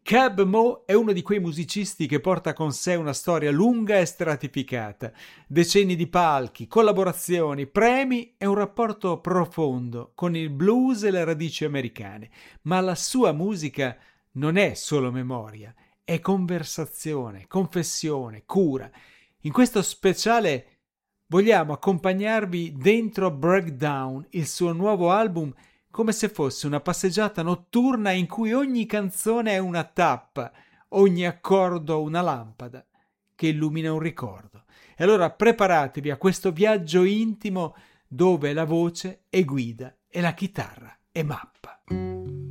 Cab Mo è uno di quei musicisti che porta con sé una storia lunga e stratificata, decenni di palchi, collaborazioni, premi e un rapporto profondo con il blues e le radici americane. Ma la sua musica non è solo memoria, è conversazione, confessione, cura. In questo speciale vogliamo accompagnarvi dentro Breakdown, il suo nuovo album, come se fosse una passeggiata notturna in cui ogni canzone è una tappa, ogni accordo una lampada che illumina un ricordo. E allora preparatevi a questo viaggio intimo dove la voce è guida e la chitarra è mappa.